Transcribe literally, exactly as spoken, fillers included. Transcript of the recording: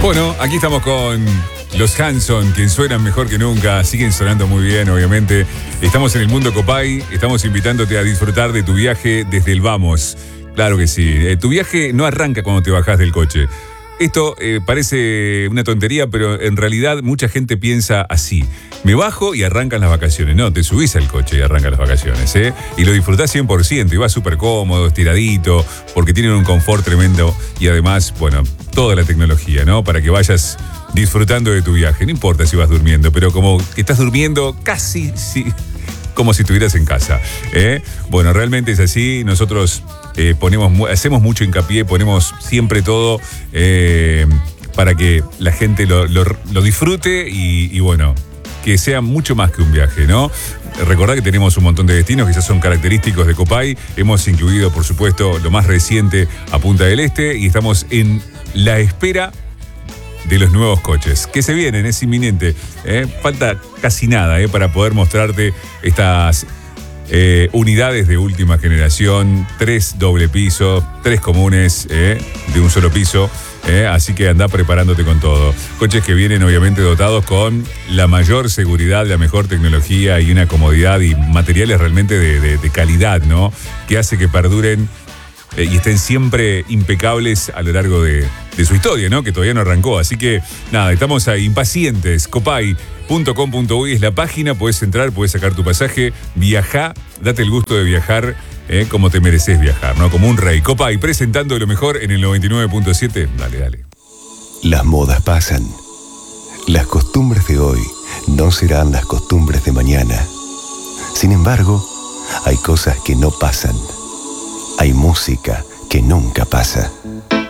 Bueno, aquí estamos con los Hanson, que suenan mejor que nunca, siguen sonando muy bien, obviamente. Estamos en el Mundo Copay, estamos invitándote a disfrutar de tu viaje desde el vamos. Claro que sí, eh, tu viaje no arranca cuando te bajás del coche. Esto eh, parece una tontería, pero en realidad mucha gente piensa así. Me bajo y arrancan las vacaciones. No, te subís al coche y arrancan las vacaciones, ¿eh? Y lo disfrutás cien por ciento y vas súper cómodo, estiradito, porque tienen un confort tremendo y además, bueno, toda la tecnología, ¿no? Para que vayas disfrutando de tu viaje. No importa si vas durmiendo, pero como que estás durmiendo casi sí, como si estuvieras en casa, ¿eh? Bueno, realmente es así. Nosotros eh, ponemos, hacemos mucho hincapié, ponemos siempre todo eh, para que la gente lo, lo, lo disfrute y, y bueno, que sea mucho más que un viaje, ¿no? Recordad que tenemos un montón de destinos que ya son característicos de Copay. Hemos incluido, por supuesto, lo más reciente a Punta del Este y estamos en la espera de los nuevos coches que se vienen, es inminente, ¿eh? Falta casi nada ¿eh? para poder mostrarte estas eh, unidades de última generación, tres doble piso, tres comunes ¿eh? de un solo piso, ¿eh? Así que anda preparándote con todo. Coches que vienen obviamente dotados con la mayor seguridad, la mejor tecnología y una comodidad y materiales realmente de, de, de calidad, ¿no? Que hace que perduren Eh, y estén siempre impecables a lo largo de, de su historia, ¿no? Que todavía no arrancó. Así que, nada, estamos ahí impacientes. Copay punto com punto uy es la página. Puedes entrar, puedes sacar tu pasaje. Viajá, date el gusto de viajar eh, como te mereces viajar, ¿no? Como un rey. Copay, presentando lo mejor en el noventa y nueve punto siete. Dale, dale. Las modas pasan. Las costumbres de hoy no serán las costumbres de mañana. Sin embargo, hay cosas que no pasan. Hay música que nunca pasa.